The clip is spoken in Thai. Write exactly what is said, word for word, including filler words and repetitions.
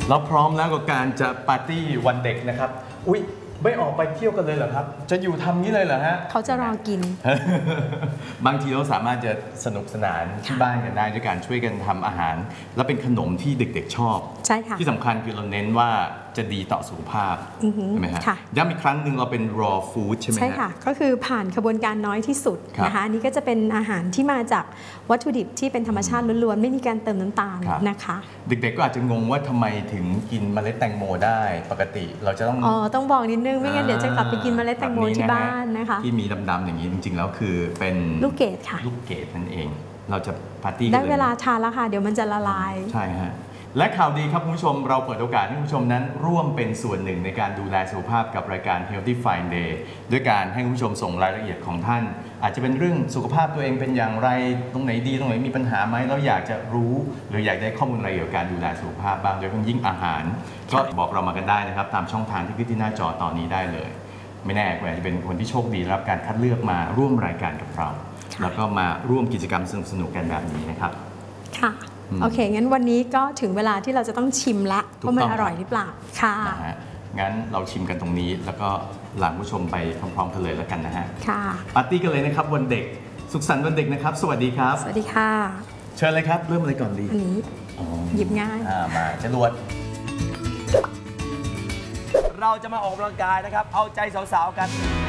เราพร้อมแล้วกับการจะปาร์ตี้วันเด็กนะครับอุ๊ยไม่ออกไปเที่ยวกันเลยเหรอครับจะอยู่ทำนี้เลยเหรอฮะเขาจะรอกินบางทีเราสามารถจะสนุกสนานที่บ้านกันได้ด้วยการช่วยกันทำอาหารและเป็นขนมที่เด็กๆชอบใช่ค่ะที่สำคัญคือเราเน้นว่าจะดีต่อสุขภาพใช่ไหมฮะย้ำอีกครั้งหนึ่งเราเป็น raw food ใช่ไหมฮะใช่ค่ะก็คือผ่านกระบวนการน้อยที่สุดนะคะอันนี้ก็จะเป็นอาหารที่มาจากวัตถุดิบที่เป็นธรรมชาติล้วนๆไม่มีการเติมน้ำตาลนะคะเด็กๆก็อาจจะงงว่าทำไมถึงกินเมล็ดแตงโมได้ปกติเราจะต้องอ๋อต้องบอกนิดนึงไม่งั้นเดี๋ยวจะกลับไปกินเมล็ดแตงโมที่บ้านนะคะที่มีดำๆอย่างนี้จริงๆแล้วคือเป็นลูกเกดค่ะลูกเกดนั่นเองเราจะปาร์ตี้ได้เวลาทานแล้วค่ะเดี๋ยวมันจะละลายใช่ฮะและข่าวดีครับคุณผู้ชมเราเปิดโอกาสให้คุณผู้ชมนั้นร่วมเป็นส่วนหนึ่งในการดูแลสุขภาพกับรายการ Healthy Fine Day ด้วยการให้คุณผู้ชมส่งรายละเอียดของท่านอาจจะเป็นเรื่องสุขภาพตัวเองเป็นอย่างไรตรงไหนดีตรงไหนมีปัญหาไหมเราอยากจะรู้หรืออยากได้ข้อมูลอะไรเกี่ยวกับการดูแลสุขภาพบ้างโดยเฉพาะยิ่งอาหารก็บอกเรามากันได้นะครับตามช่องทางที่ขึ้นที่หน้าจอตอนนี้ได้เลยไม่แน่คุณอาจจะเป็นคนที่โชคดีรับการคัดเลือกมาร่วมรายการกับเราแล้วก็มาร่วมกิจกรรมสนุกๆกันแบบนี้นะครับค่ะโอเคงั้นวันนี้ก็ถึงเวลาที่เราจะต้องชิมละว่ามันอร่อยหรือเปล่าค่ะนะฮะงั้นเราชิมกันตรงนี้แล้วก็หลังผู้ชมไปพร้อมๆกันเลยแล้วกันนะฮะค่ะปาร์ตี้กันเลยนะครับวันเด็กสุขสันต์วันเด็กนะครับสวัสดีครับสวัสดีค่ะเชิญเลยครับเริ่มอะไรก่อนดีอันนี้หยิบง่ายมาจรวดเราจะมาออกกำลังกายนะครับเอาใจสาวๆกัน